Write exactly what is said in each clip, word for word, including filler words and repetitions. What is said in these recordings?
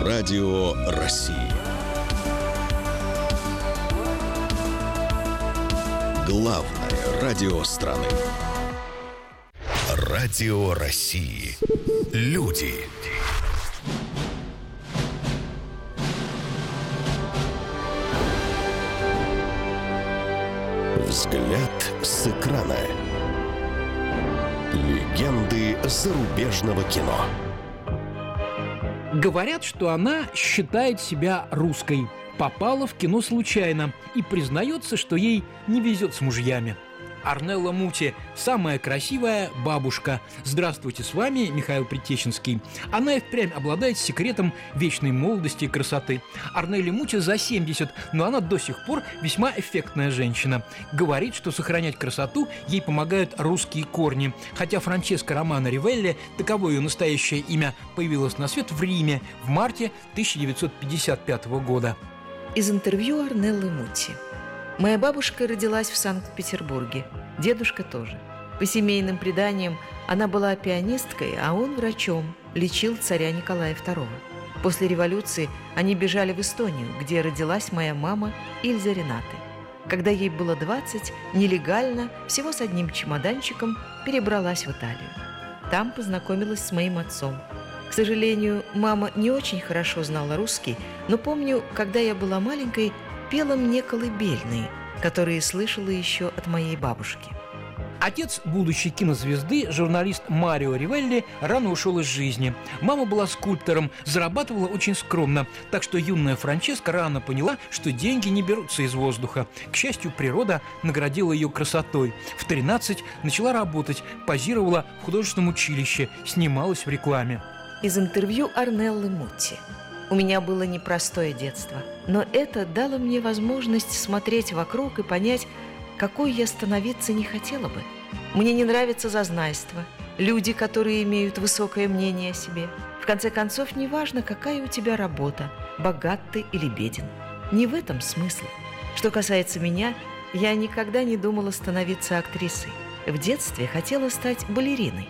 Радио России. Главное радио страны. Радио России. Люди. Взгляд с экрана. Легенды зарубежного кино. Говорят, что она считает себя русской, попала в кино случайно и признается, что ей не везет с мужьями. Орнелла Мути – самая красивая бабушка. Здравствуйте, с вами Михаил Притеченский. Она и впрямь обладает секретом вечной молодости и красоты. Орнелле Мути за семьдесят, но она до сих пор весьма эффектная женщина. Говорит, что сохранять красоту ей помогают русские корни. Хотя Франческа Романа Ривелли, таково ее настоящее имя, появилась на свет в Риме в марте тысяча девятьсот пятьдесят пятого года. Из интервью Орнеллы Мути. Моя бабушка родилась в Санкт-Петербурге, дедушка тоже. По семейным преданиям, она была пианисткой, а он врачом, лечил царя Николая второго. После революции они бежали в Эстонию, где родилась моя мама Ильза Ренате. Когда ей было двадцать, нелегально, всего с одним чемоданчиком, перебралась в Италию. Там познакомилась с моим отцом. К сожалению, мама не очень хорошо знала русский, но помню, когда я была маленькой, пела мне колыбельные, которые слышала еще от моей бабушки. Отец будущей кинозвезды, журналист Марио Ривелли, рано ушел из жизни. Мама была скульптором, зарабатывала очень скромно, так что юная Франческа рано поняла, что деньги не берутся из воздуха. К счастью, природа наградила ее красотой. В тринадцать начала работать, позировала в художественном училище, снималась в рекламе. Из интервью Орнеллы Мути. У меня было непростое детство, но это дало мне возможность смотреть вокруг и понять, какой я становиться не хотела бы. Мне не нравится зазнайство, люди, которые имеют высокое мнение о себе. В конце концов, неважно, какая у тебя работа, богат ты или беден. Не в этом смысл. Что касается меня, я никогда не думала становиться актрисой. В детстве хотела стать балериной.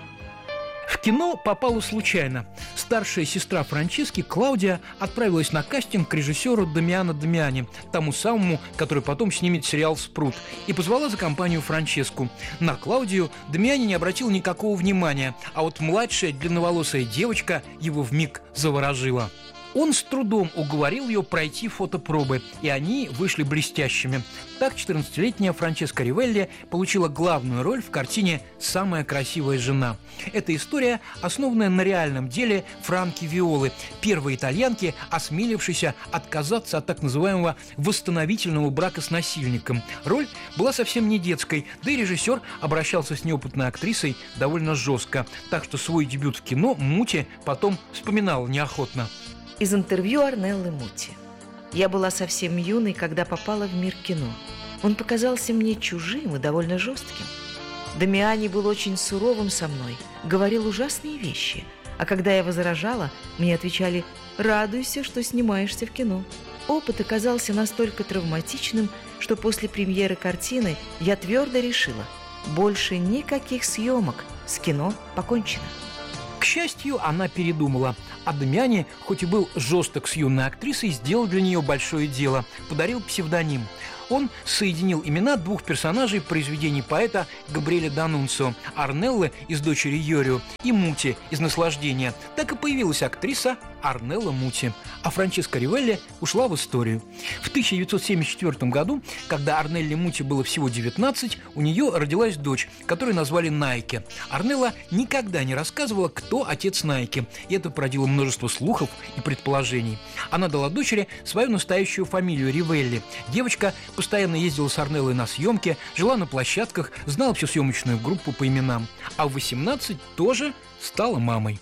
В кино попала случайно. Старшая сестра Франчески, Клаудия, отправилась на кастинг к режиссеру Дамиано Дамиани, тому самому, который потом снимет сериал «Спрут», и позвала за компанию Франческу. На Клаудию Дамиани не обратил никакого внимания, а вот младшая длинноволосая девочка его вмиг заворожила. Он с трудом уговорил ее пройти фотопробы, и они вышли блестящими. Так четырнадцатилетняя Франческа Ривелли получила главную роль в картине «Самая красивая жена». Эта история, основанная на реальном деле Франки Виолы, первой итальянки, осмелившейся отказаться от так называемого восстановительного брака с насильником. Роль была совсем не детской, да и режиссер обращался с неопытной актрисой довольно жестко, так что свой дебют в кино Мути потом вспоминала неохотно. Из интервью Орнеллы Мути. Я была совсем юной, когда попала в мир кино. Он показался мне чужим и довольно жестким. Дамиани был очень суровым со мной, говорил ужасные вещи. А когда я возражала, мне отвечали: «Радуйся, что снимаешься в кино». Опыт оказался настолько травматичным, что после премьеры картины я твердо решила: больше никаких съемок, с кино покончено. К счастью, она передумала. А Дамиани, хоть и был жесток с юной актрисой, сделал для нее большое дело – подарил псевдоним. Он соединил имена двух персонажей произведений поэта Габриэля Данунцио – Орнеллы из «Дочери Йорио» и Мути из «Наслаждения». Так и появилась актриса Орнелла Мути. А Франческа Ривелли ушла в историю. В тысяча девятьсот семьдесят четвёртом году, когда Орнелле Мути было всего девятнадцать, у нее родилась дочь, которую назвали Найке. Орнелла никогда не рассказывала, кто отец Найки, и это породило множество слухов и предположений. Она дала дочери свою настоящую фамилию Ривелли. Девочка постоянно ездила с Орнеллой на съемки, жила на площадках, знала всю съемочную группу по именам. А в восемнадцать тоже стала мамой.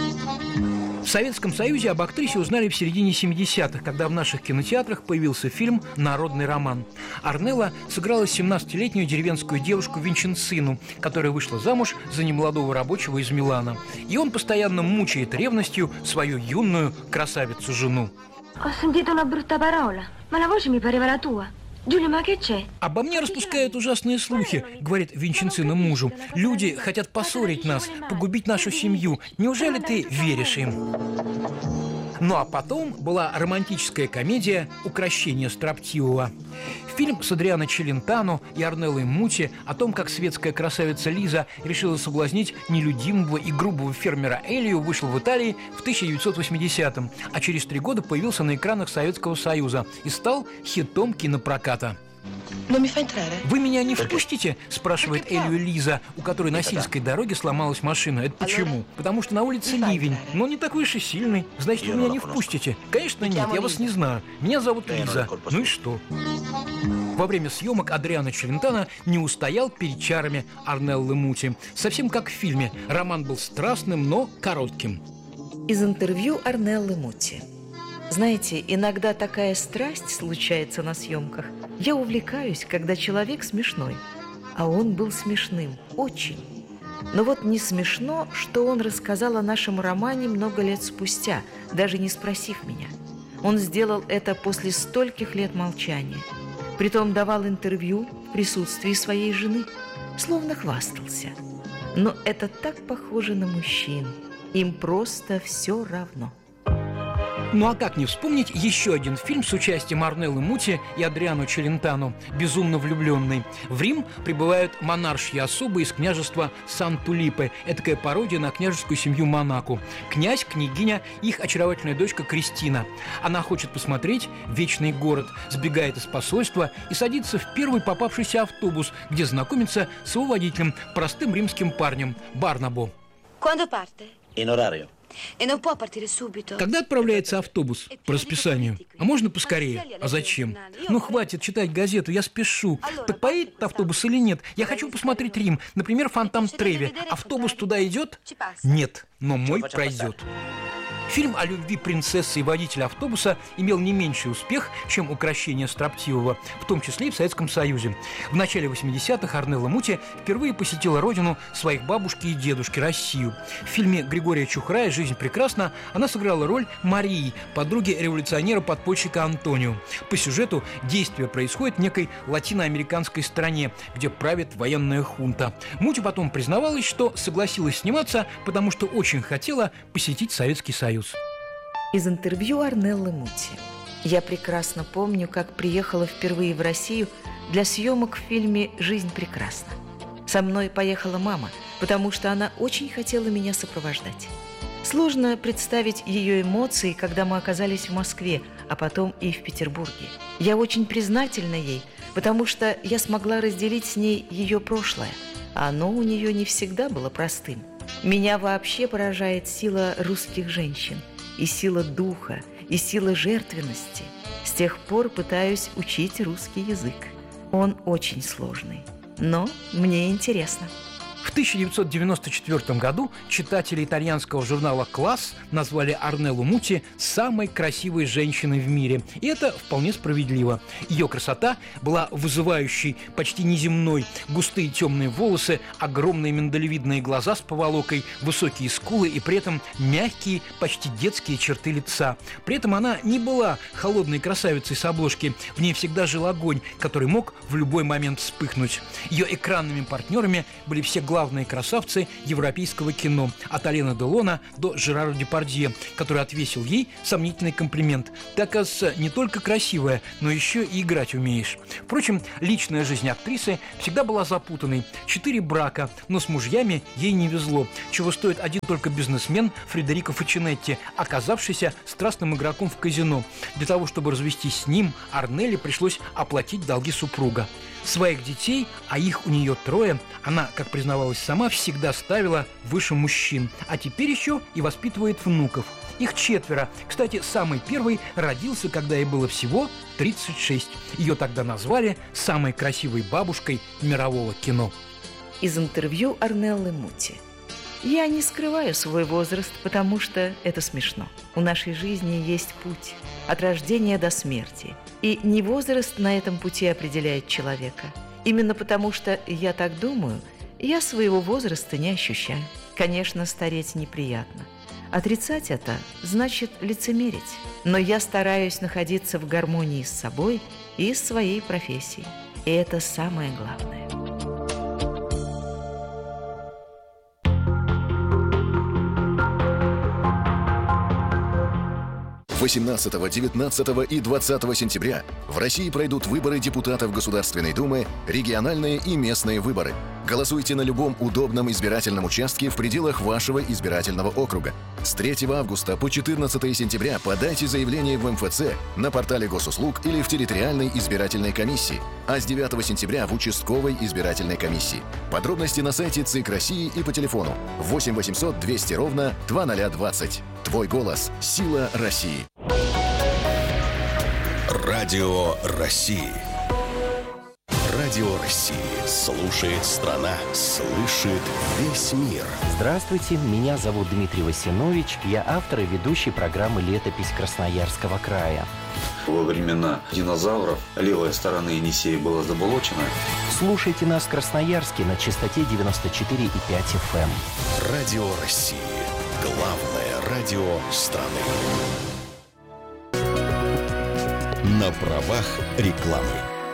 В Советском Союзе об актрисе узнали в середине семидесятых, когда в наших кинотеатрах появился фильм «Народный роман». Орнелла сыграла семнадцатилетнюю деревенскую девушку Винченцину, которая вышла замуж за немолодого рабочего из Милана. И он постоянно мучает ревностью свою юную красавицу-жену. Ho sentito una brutta parola, ma la voce mi pareva la tua. Giulio, ma che c'è? «Обо мне распускают ужасные слухи», — говорит Винченцина мужу. «Люди хотят поссорить нас, погубить нашу семью. Неужели ты веришь им?» Ну а потом была романтическая комедия «Укрощение строптивого». Фильм с Адриано Челентано и Орнеллой Мути о том, как светская красавица Лиза решила соблазнить нелюдимого и грубого фермера Элию, вышел в Италии в тысяча девятьсот восьмидесятом, а через три года появился на экранах Советского Союза и стал хитом кинопроката. «Вы меня не впустите?» – спрашивает Элию Лиза, у которой на сельской дороге сломалась машина. Это почему? Потому что на улице ливень, но не такой уж и сильный. Значит, вы меня не впустите? Конечно, нет, я вас не знаю. Меня зовут Лиза. Ну и что? Во время съемок Адриано Челентано не устоял перед чарами Орнеллы Мути. Совсем как в фильме. Роман был страстным, но коротким. Из интервью Орнеллы Мути. Знаете, иногда такая страсть случается на съемках. Я увлекаюсь, когда человек смешной. А он был смешным. Очень. Но вот не смешно, что он рассказал о нашем романе много лет спустя, даже не спросив меня. Он сделал это после стольких лет молчания. Притом давал интервью в присутствии своей жены. Словно хвастался. Но это так похоже на мужчин. Им просто все равно. Ну а как не вспомнить еще один фильм с участием Орнеллы Мути и Адриано Челентано «Безумно влюбленный». В Рим прибывают монаршьи особы из княжества Сан-Тулипе, этакая пародия на княжескую семью Монако. Князь, княгиня, их очаровательная дочка Кристина. Она хочет посмотреть вечный город, сбегает из посольства и садится в первый попавшийся автобус, где знакомится с его водителем, простым римским парнем Барнабо. Quando parte? In orario. Когда отправляется автобус? По расписанию. А можно поскорее? А зачем? Ну, хватит читать газету, я спешу. Так поедет автобус или нет? Я хочу посмотреть Рим. Например, Фонтан Треви. Автобус туда идет? Нет, но мой пройдет. Фильм о любви принцессы и водителя автобуса имел не меньший успех, чем «Укрощение строптивого», в том числе и в Советском Союзе. В начале восьмидесятых Орнелла Мути впервые посетила родину своих бабушки и дедушки, Россию. В фильме Григория Чухрая «Жизнь прекрасна» она сыграла роль Марии, подруги революционера-подпольщика Антонио. По сюжету действие происходит в некой латиноамериканской стране, где правит военная хунта. Мути потом признавалась, что согласилась сниматься, потому что очень хотела посетить Советский Союз. Из интервью Орнеллы Мути. Я прекрасно помню, как приехала впервые в Россию для съемок в фильме «Жизнь прекрасна». Со мной поехала мама, потому что она очень хотела меня сопровождать. Сложно представить ее эмоции, когда мы оказались в Москве, а потом и в Петербурге. Я очень признательна ей, потому что я смогла разделить с ней ее прошлое, а оно у нее не всегда было простым. Меня вообще поражает сила русских женщин, и сила духа, и сила жертвенности. С тех пор пытаюсь учить русский язык. Он очень сложный, но мне интересно. В тысяча девятьсот девяносто четвёртом году читатели итальянского журнала «Класс» назвали Орнеллу Мути самой красивой женщиной в мире. И это вполне справедливо. Ее красота была вызывающей, почти неземной. Густые темные волосы, огромные миндалевидные глаза с поволокой, высокие скулы и при этом мягкие, почти детские черты лица. При этом она не была холодной красавицей с обложки. В ней всегда жил огонь, который мог в любой момент вспыхнуть. Ее экранными партнерами были все главные главные красавцы европейского кино, от Алена Делона до Жерара Депардье, который отвесил ей сомнительный комплимент. Ты, оказывается, не только красивая, но еще и играть умеешь. Впрочем, личная жизнь актрисы всегда была запутанной. Четыре брака, но с мужьями ей не везло, чего стоит один только бизнесмен Фредерико Фачинетти, оказавшийся страстным игроком в казино. Для того, чтобы развестись с ним, Орнелле пришлось оплатить долги супруга. Своих детей, а их у нее трое, она, как признавалась сама, всегда ставила выше мужчин. А теперь еще и воспитывает внуков. Их четверо. Кстати, самый первый родился, когда ей было всего тридцать шесть. Ее тогда назвали самой красивой бабушкой мирового кино. Из интервью Орнеллы Мути. Я не скрываю свой возраст, потому что это смешно. У нашей жизни есть путь от рождения до смерти. И не возраст на этом пути определяет человека. Именно потому что я так думаю, я своего возраста не ощущаю. Конечно, стареть неприятно. Отрицать это значит лицемерить. Но я стараюсь находиться в гармонии с собой и с своей профессией. И это самое главное. восемнадцатого, девятнадцатого и двадцатого сентября в России пройдут выборы депутатов Государственной Думы, региональные и местные выборы. Голосуйте на любом удобном избирательном участке в пределах вашего избирательного округа. С третьего августа по четырнадцатое сентября подайте заявление в эм эф цэ, на портале госуслуг или в территориальной избирательной комиссии, а с девятого сентября в участковой избирательной комиссии. Подробности на сайте ЦИК России и по телефону восемь восемьсот двести ровно два ноль двадцать. Твой голос – сила России. Радио России. Радио России. Слушает страна. Слышит весь мир. Здравствуйте, меня зовут Дмитрий Васинович. Я автор и ведущий программы «Летопись Красноярского края». Во времена динозавров левая сторона Енисея была заболочена. Слушайте нас в Красноярске на частоте девяносто четыре и пять эф эм. Радио России. Главное радио страны. На правах рекламы.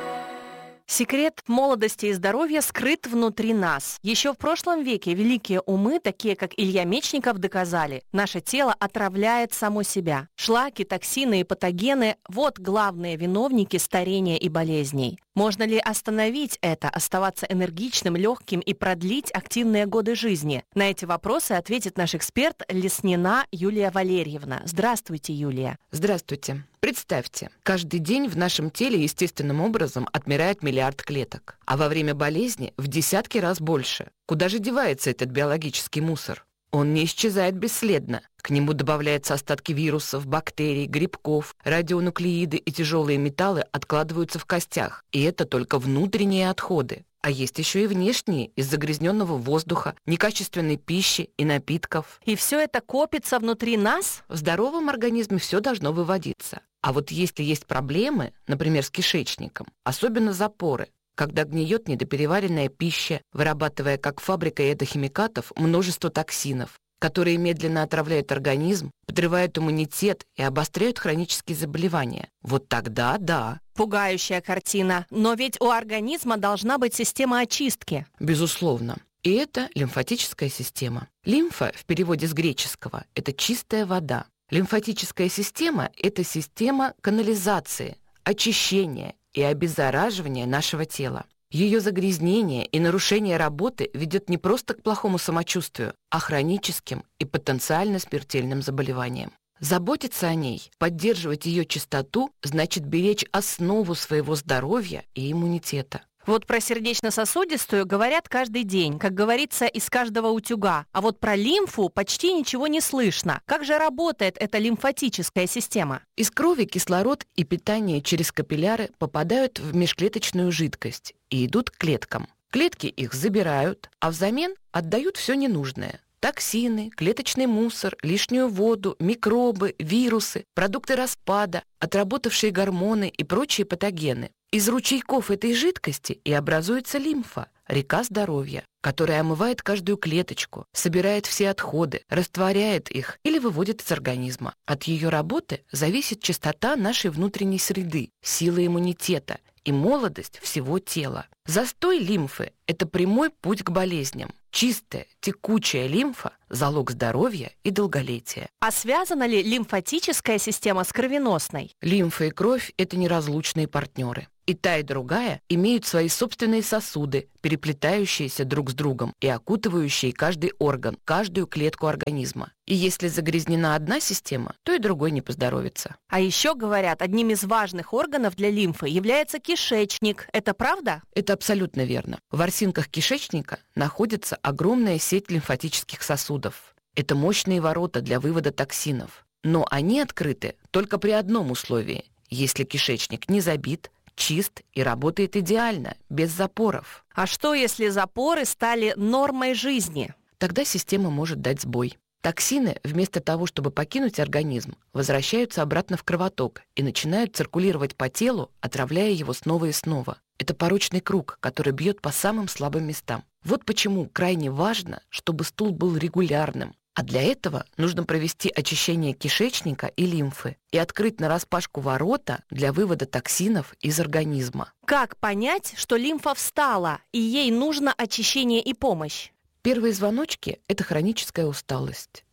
Секрет молодости и здоровья скрыт внутри нас. Еще в прошлом веке великие умы, такие как Илья Мечников, доказали, наше тело отравляет само себя. Шлаки, токсины и патогены – вот главные виновники старения и болезней. Можно ли остановить это, оставаться энергичным, легким и продлить активные годы жизни? На эти вопросы ответит наш эксперт Леснина Юлия Валерьевна. Здравствуйте, Юлия. Здравствуйте. Представьте, каждый день в нашем теле естественным образом отмирает миллиард клеток, а во время болезни в десятки раз больше. Куда же девается этот биологический мусор? Он не исчезает бесследно. К нему добавляются остатки вирусов, бактерий, грибков, радионуклеиды и тяжелые металлы откладываются в костях. И это только внутренние отходы. А есть еще и внешние, из загрязненного воздуха, некачественной пищи и напитков. И все это копится внутри нас? В здоровом организме все должно выводиться. А вот если есть проблемы, например, с кишечником, особенно запоры, когда гниет недопереваренная пища, вырабатывая как фабрика ядохимикатов множество токсинов, которые медленно отравляют организм, подрывают иммунитет и обостряют хронические заболевания. Вот тогда да. Пугающая картина. Но ведь у организма должна быть система очистки. Безусловно. И это лимфатическая система. Лимфа в переводе с греческого – это чистая вода. Лимфатическая система – это система канализации, очищения и обеззараживания нашего тела. Ее загрязнение и нарушение работы ведет не просто к плохому самочувствию, а хроническим и потенциально смертельным заболеваниям. Заботиться о ней, поддерживать ее чистоту, значит беречь основу своего здоровья и иммунитета. Вот про сердечно-сосудистую говорят каждый день, как говорится, из каждого утюга. А вот про лимфу почти ничего не слышно. Как же работает эта лимфатическая система? Из крови кислород и питание через капилляры попадают в межклеточную жидкость и идут к клеткам. Клетки их забирают, а взамен отдают все ненужное. Токсины, клеточный мусор, лишнюю воду, микробы, вирусы, продукты распада, отработавшие гормоны и прочие патогены. Из ручейков этой жидкости и образуется лимфа, река здоровья, которая омывает каждую клеточку, собирает все отходы, растворяет их или выводит из организма. От ее работы зависит чистота нашей внутренней среды, сила иммунитета и молодость всего тела. Застой лимфы – это прямой путь к болезням. Чистая, текучая лимфа – залог здоровья и долголетия. А связана ли лимфатическая система с кровеносной? Лимфа и кровь – это неразлучные партнеры. И та, и другая имеют свои собственные сосуды, переплетающиеся друг с другом и окутывающие каждый орган, каждую клетку организма. И если загрязнена одна система, то и другой не поздоровится. А еще говорят, одним из важных органов для лимфы является кишечник. Это правда? Это абсолютно верно. В ворсинках кишечника находится огромная сеть лимфатических сосудов. Это мощные ворота для вывода токсинов. Но они открыты только при одном условии – если кишечник не забит, чист и работает идеально, без запоров. А что, если запоры стали нормой жизни? Тогда система может дать сбой. Токсины, вместо того, чтобы покинуть организм, возвращаются обратно в кровоток и начинают циркулировать по телу, отравляя его снова и снова. Это порочный круг, который бьет по самым слабым местам. Вот почему крайне важно, чтобы стул был регулярным. А для этого нужно провести очищение кишечника и лимфы и открыть нараспашку ворота для вывода токсинов из организма. Как понять, что лимфа встала, и ей нужно очищение и помощь? Первые звоночки – это хроническая усталость.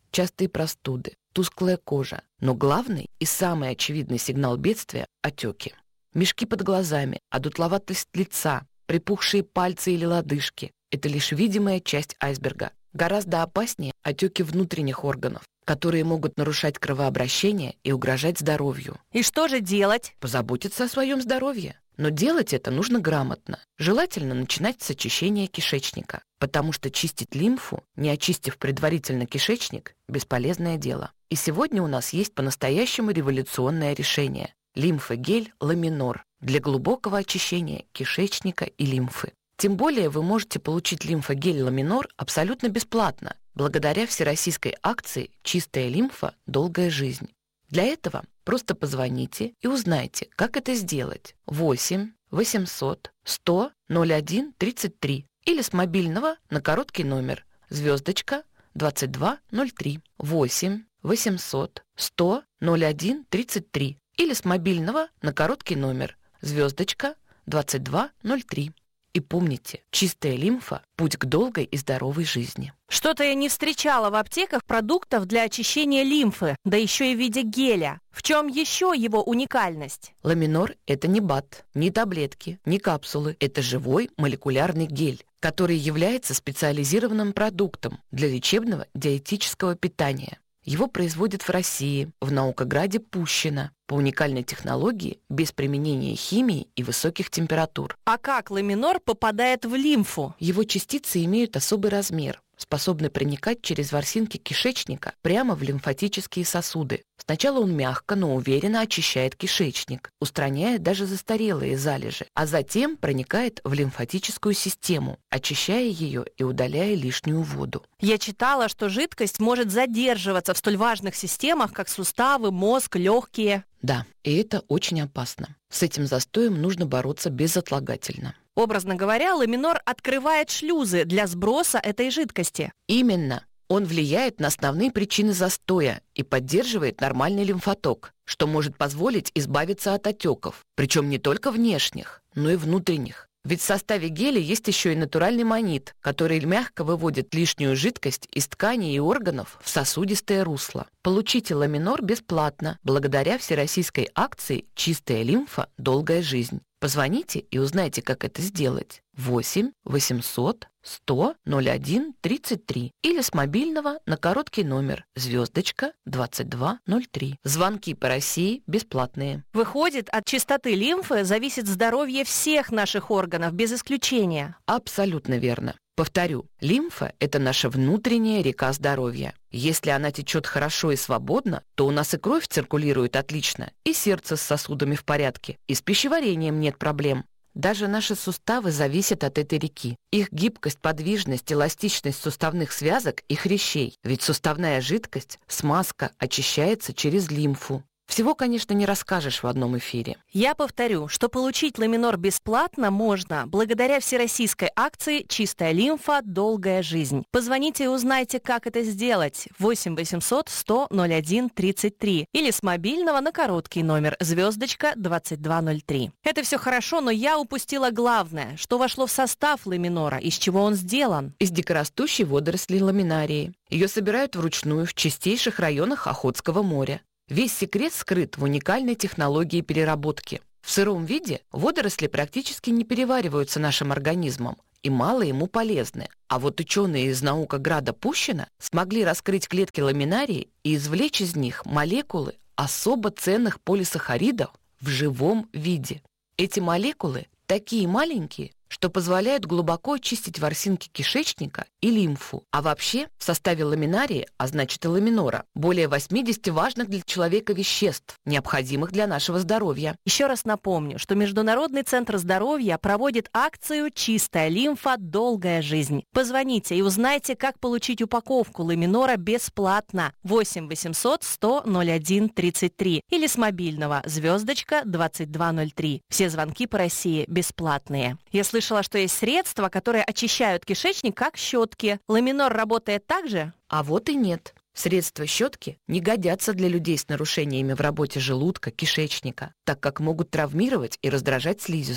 частые простуды, тусклая кожа. Но главный и самый очевидный сигнал бедствия – отеки. Мешки под глазами, одутловатость лица, припухшие пальцы или лодыжки – это лишь видимая часть айсберга. Гораздо опаснее отеки внутренних органов, которые могут нарушать кровообращение и угрожать здоровью. И что же делать? Позаботиться о своем здоровье. Но делать это нужно грамотно. Желательно начинать с очищения кишечника, потому что чистить лимфу, не очистив предварительно кишечник, бесполезное дело. И сегодня у нас есть по-настоящему революционное решение – лимфогель Ламинор для глубокого очищения кишечника и лимфы. Тем более вы можете получить лимфогель Ламинор абсолютно бесплатно, благодаря всероссийской акции «Чистая лимфа. Долгая жизнь». Для этого просто позвоните и узнайте, как это сделать. восемь восемьсот сто ноль один тридцать три или с мобильного на короткий номер звездочка двадцать два ноль три. восемь восемьсот сто ноль один тридцать три или с мобильного на короткий номер звездочка двадцать два ноль три. И помните, чистая лимфа – путь к долгой и здоровой жизни. Что-то я не встречала в аптеках продуктов для очищения лимфы, да еще и в виде геля. В чем еще его уникальность? Ламинор – это не БАД, не таблетки, не капсулы. Это живой молекулярный гель, который является специализированным продуктом для лечебного диетического питания. Его производят в России, в наукограде Пущино, по уникальной технологии без применения химии и высоких температур. А как ламинор попадает в лимфу? Его частицы имеют особый размер, способны проникать через ворсинки кишечника прямо в лимфатические сосуды. Сначала он мягко, но уверенно очищает кишечник, устраняя даже застарелые залежи, а затем проникает в лимфатическую систему, очищая ее и удаляя лишнюю воду. Я читала, что жидкость может задерживаться в столь важных системах, как суставы, мозг, легкие. Да, и это очень опасно. С этим застоем нужно бороться безотлагательно. Образно говоря, ламинор открывает шлюзы для сброса этой жидкости. Именно. Он влияет на основные причины застоя и поддерживает нормальный лимфоток, что может позволить избавиться от отеков, причем не только внешних, но и внутренних. Ведь в составе геля есть еще и натуральный манит, который мягко выводит лишнюю жидкость из тканей и органов в сосудистое русло. Получите ламинор бесплатно благодаря всероссийской акции «Чистая лимфа. Долгая жизнь». Позвоните и узнайте, как это сделать. восемь восемьсот сто ноль один тридцать три или с мобильного на короткий номер звездочка двадцать два ноль три. Звонки по России бесплатные. Выходит, от чистоты лимфы зависит здоровье всех наших органов, без исключения. Абсолютно верно. Повторю, лимфа – это наша внутренняя река здоровья. Если она течет хорошо и свободно, то у нас и кровь циркулирует отлично, и сердце с сосудами в порядке, и с пищеварением нет проблем. Даже наши суставы зависят от этой реки. Их гибкость, подвижность, эластичность суставных связок и хрящей. Ведь суставная жидкость, смазка, очищается через лимфу. Всего, конечно, не расскажешь в одном эфире. Я повторю, что получить ламинор бесплатно можно благодаря всероссийской акции «Чистая лимфа. Долгая жизнь». Позвоните и узнайте, как это сделать. восемь восемьсот сто ноль один тридцать три или с мобильного на короткий номер звездочка двадцать два ноль три. Это все хорошо, но я упустила главное, что вошло в состав ламинора, из чего он сделан. Из дикорастущей водоросли ламинарии. Ее собирают вручную в чистейших районах Охотского моря. Весь секрет скрыт в уникальной технологии переработки. В сыром виде водоросли практически не перевариваются нашим организмом и мало ему полезны. А вот ученые из наукограда Пущино смогли раскрыть клетки ламинарии и извлечь из них молекулы особо ценных полисахаридов в живом виде. Эти молекулы такие маленькие, что позволяют глубоко очистить ворсинки кишечника и лимфу. А вообще в составе ламинарии, а значит и ламинора, более восемьдесят важных для человека веществ, необходимых для нашего здоровья. Еще раз напомню, что Международный центр здоровья проводит акцию «Чистая лимфа. Долгая жизнь». Позвоните и узнайте, как получить упаковку ламинора бесплатно. восемь восемьсот сто ноль один тридцать три или с мобильного звездочка двадцать два ноль три. Все звонки по России бесплатные. Если слышала, что есть средства, которые очищают кишечник, как щетки. Ламинор работает так же? А вот и нет. Средства щетки не годятся для людей с нарушениями в работе желудка, кишечника, так как могут травмировать и раздражать слизистую.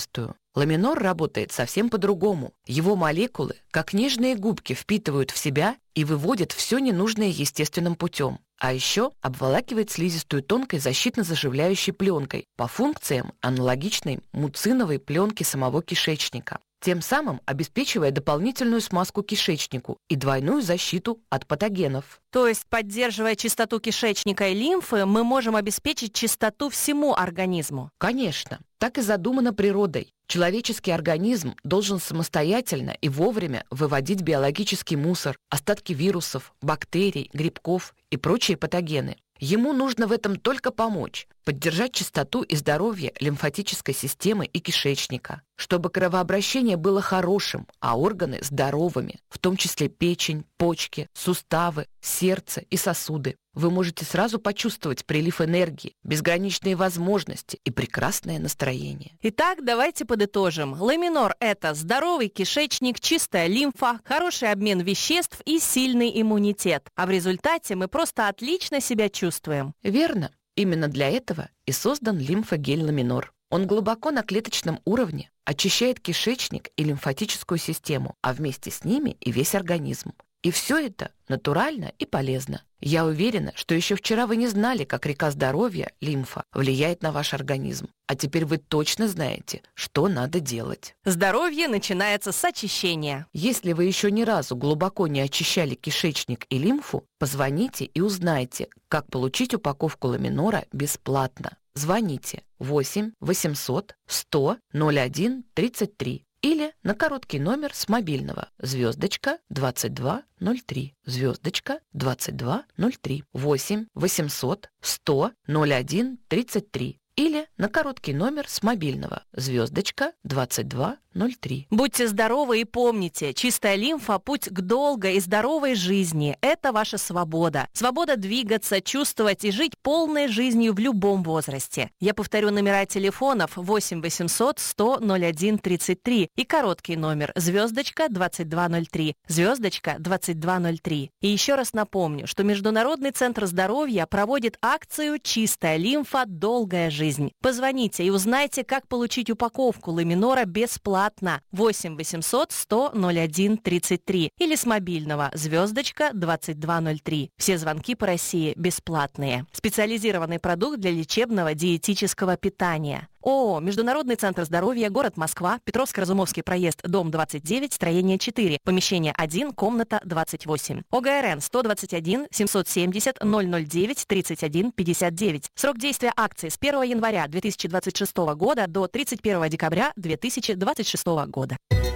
Ламинор работает совсем по-другому. Его молекулы, как нежные губки, впитывают в себя и выводят все ненужное естественным путем. А еще обволакивает слизистую тонкой защитно-заживляющей пленкой, по функциям аналогичной муциновой пленке самого кишечника, тем самым обеспечивая дополнительную смазку кишечнику и двойную защиту от патогенов. То есть, поддерживая чистоту кишечника и лимфы, мы можем обеспечить чистоту всему организму? Конечно. Так и задумано природой. Человеческий организм должен самостоятельно и вовремя выводить биологический мусор, остатки вирусов, бактерий, грибков и прочие патогены. Ему нужно в этом только помочь, поддержать чистоту и здоровье лимфатической системы и кишечника, чтобы кровообращение было хорошим, а органы здоровыми, в том числе печень, почки, суставы, сердце и сосуды. Вы можете сразу почувствовать прилив энергии, безграничные возможности и прекрасное настроение. Итак, давайте подытожим. Ламинор – это здоровый кишечник, чистая лимфа, хороший обмен веществ и сильный иммунитет. А в результате мы просто отлично себя чувствуем. Верно. Именно для этого и создан лимфогель Ламинор. Он глубоко на клеточном уровне очищает кишечник и лимфатическую систему, а вместе с ними и весь организм. И все это натурально и полезно. Я уверена, что еще вчера вы не знали, как река здоровья, лимфа, влияет на ваш организм. А теперь вы точно знаете, что надо делать. Здоровье начинается с очищения. Если вы еще ни разу глубоко не очищали кишечник и лимфу, позвоните и узнайте, как получить упаковку Ламинора бесплатно. Звоните восемь восемьсот сто ноль один тридцать три или на короткий номер с мобильного звездочка двадцать два ноль три, звездочка двадцать два ноль три, восемь восемьсот сто ноль один тридцать три или на короткий номер с мобильного звездочка двадцать два ноль три. Будьте здоровы и помните, чистая лимфа – путь к долгой и здоровой жизни. Это ваша свобода. Свобода двигаться, чувствовать и жить полной жизнью в любом возрасте. Я повторю номера телефонов восемь восемьсот сто ноль один тридцать три и короткий номер звездочка двадцать два ноль три, звездочка двадцать два ноль три. И еще раз напомню, что Международный центр здоровья проводит акцию «Чистая лимфа. Долгая жизнь». Позвоните и узнайте, как получить упаковку Ламинора бесплатно. восемь восемьсот сто ноль один тридцать три или с мобильного звездочка двадцать два ноль три. Все звонки по России бесплатные. Специализированный продукт для лечебного диетического питания. ООО «Международный центр здоровья», город Москва, Петровско-Разумовский проезд, дом двадцать девять, строение четыре, помещение один, комната двадцать восемь. ОГРН сто двадцать один семьсот семьдесят ноль ноль девять тридцать один пятьдесят девять. Срок действия акции с первого января две тысячи двадцать шестого года до тридцать первого декабря две тысячи двадцать шестого года.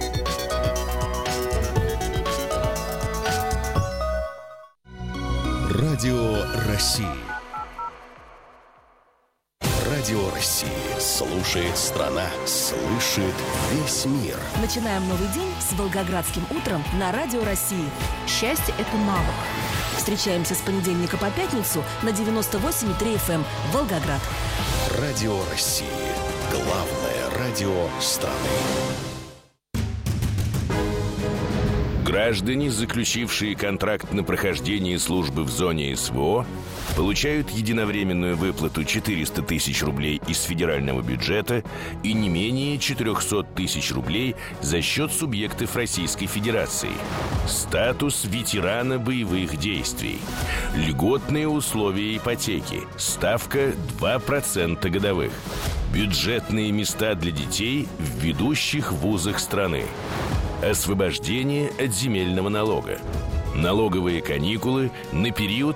Радио России. Радио России. Слушает страна. Слышит весь мир. Начинаем новый день с Волгоградским утром на Радио России. Счастье – это навык. Встречаемся с понедельника по пятницу на девяносто восемь и три эф эм Волгоград. Радио России. Главное радио страны. Граждане, заключившие контракт на прохождение службы в зоне эс вэ о, получают единовременную выплату четыреста тысяч рублей из федерального бюджета и не менее четыреста тысяч рублей за счет субъектов Российской Федерации. Статус ветерана боевых действий. Льготные условия ипотеки. Ставка два процента годовых. Бюджетные места для детей в ведущих вузах страны. Освобождение от земельного налога. Налоговые каникулы на период